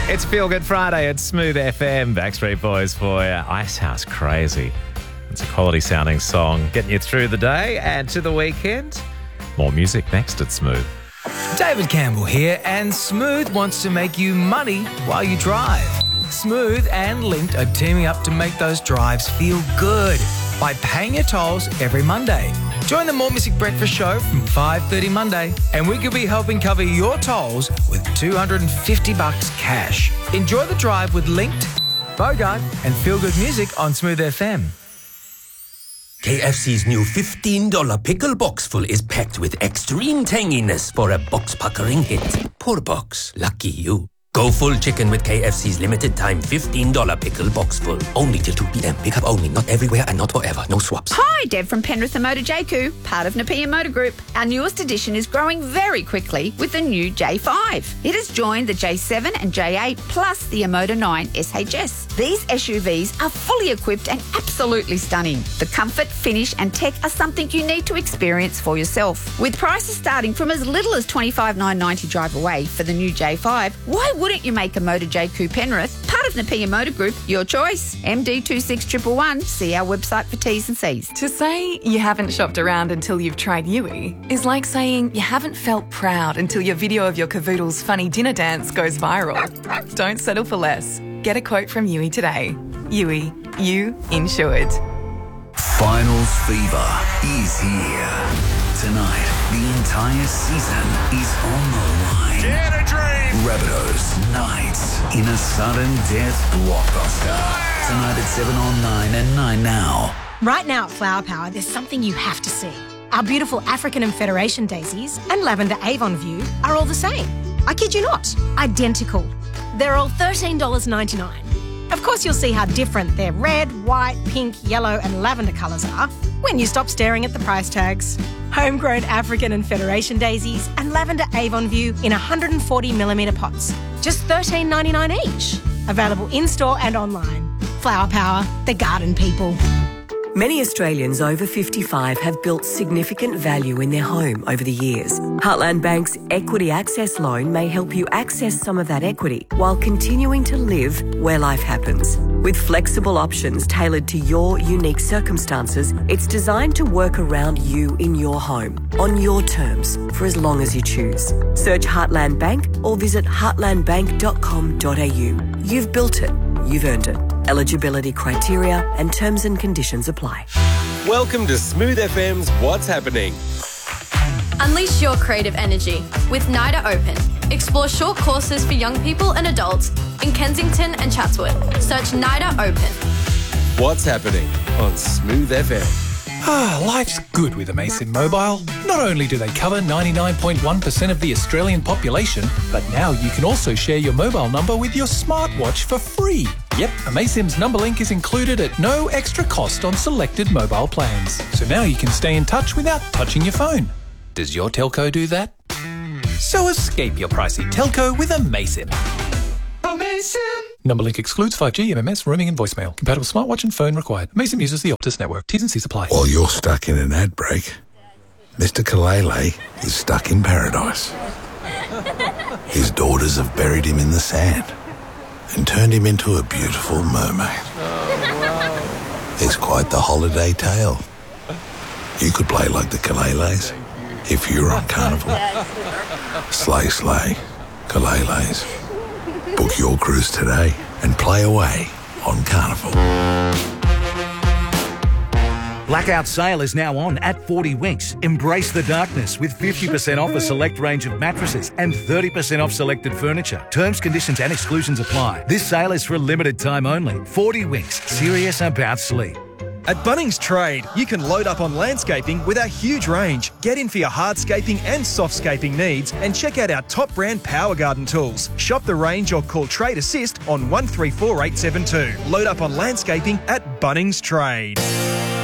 It's Feel Good Friday at Smooth FM. Backstreet Boys for you. Icehouse Crazy. It's a quality sounding song getting you through the day and to the weekend. More music next at Smooth. David Campbell here, and Smooth wants to make you money while you drive. Smooth and Linked are teaming up to make those drives feel good by paying your tolls every Monday. Join the More Music Breakfast Show from 5:30 Monday, and we could be helping cover your tolls with $250 cash. Enjoy the drive with Linked, Bogart, and Feel Good Music on Smooth FM. KFC's new $15 pickle box full is packed with extreme tanginess for a box-puckering hit. Poor box, lucky you. Go full chicken with KFC's limited time $15 pickle box full. Only till 2 p.m. Pick up only, not everywhere and not forever. No swaps. Hi, Deb from Penrith and Motor JQ, part of Napier Motor Group. Our newest edition is growing very quickly with the new J5. It has joined the J7 and J8 plus the Emoda 9 SHS. These SUVs are fully equipped and absolutely stunning. The comfort, finish and tech are something you need to experience for yourself. With prices starting from as little as $25,990 drive away for the new J5, why wouldn't you make a Motor JQ Penrith, part of Napier Motor Group, your choice? MD26111. See our website for T's and C's. To say you haven't shopped around until you've tried Yui is like saying you haven't felt proud until your video of your cavoodle's funny dinner dance goes viral. Don't settle for less. Get a quote from Yui today. Yui, you insured. Finals fever is here. Tonight, the entire season is on the line. Get a dream! Rabbitohs Knights in a sudden death blockbuster. Tonight at 7 on 9 and 9 now. Right now at Flower Power, there's something you have to see. Our beautiful African and Federation daisies and lavender Avon View are all the same. I kid you not, identical. They're all $13.99. Of course, you'll see how different their red, white, pink, yellow and lavender colours are when you stop staring at the price tags. Homegrown African and Federation daisies and lavender Avon View in 140mm pots. Just $13.99 each. Available in-store and online. Flower Power, the garden people. Many Australians over 55 have built significant value in their home over the years. Heartland Bank's Equity Access Loan may help you access some of that equity while continuing to live where life happens. With flexible options tailored to your unique circumstances, it's designed to work around you in your home, on your terms, for as long as you choose. Search Heartland Bank or visit heartlandbank.com.au. You've built it. You've earned it. Eligibility criteria and terms and conditions apply. Welcome to Smooth FM's What's Happening. Unleash your creative energy with NIDA Open. Explore short courses for young people and adults in Kensington and Chatswood. Search NIDA Open. What's Happening on Smooth FM. Life's good with Amaysim Mobile. Not only do they cover 99.1% of the Australian population, but now you can also share your mobile number with your smartwatch for free. Yep, Amaysim's number link is included at no extra cost on selected mobile plans. So now you can stay in touch without touching your phone. Does your telco do that? So escape your pricey telco with Amaysim. Amaysim! Number link excludes 5G, MMS, roaming and voicemail. Compatible smartwatch and phone required. Amaysim uses the Optus network. T's and C's apply. While you're stuck in an ad break, Mr. Kalele is stuck in paradise. His daughters have buried him in the sand and turned him into a beautiful mermaid. It's quite the holiday tale. You could play like the Kaleles if you were on Carnival. Slay, slay, Kaleles. Book your cruise today and play away on Carnival. Blackout sale is now on at 40 Winks. Embrace the darkness with 50% off a select range of mattresses and 30% off selected furniture. Terms, conditions and exclusions apply. This sale is for a limited time only. 40 Winks. Serious about sleep. At Bunnings Trade, you can load up on landscaping with our huge range. Get in for your hardscaping and softscaping needs and check out our top brand Power Garden tools. Shop the range or call Trade Assist on 134872. Load up on landscaping at Bunnings Trade.